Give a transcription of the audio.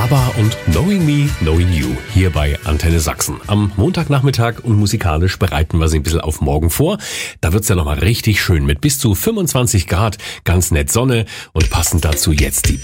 ABBA und Knowing Me, Knowing You hier bei Antenne Sachsen. Am Montagnachmittag und musikalisch bereiten wir sie ein bisschen auf morgen vor. Da wird's ja nochmal richtig schön mit bis zu 25 Grad, ganz nett Sonne und passend dazu jetzt die